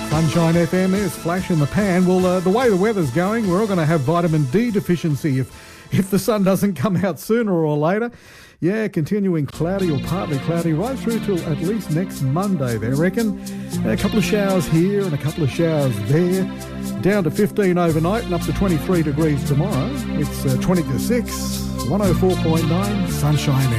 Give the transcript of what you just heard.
Sunshine FM is flash in the pan. Well, the way the weather's going, we're all going to have vitamin D deficiency if the sun doesn't come out sooner or later. Yeah, continuing cloudy or partly cloudy right through till at least next Monday, they reckon. A couple of showers here and a couple of showers there. Down to 15 overnight and up to 23 degrees tomorrow. It's 20 to 6, 104.9 Sunshine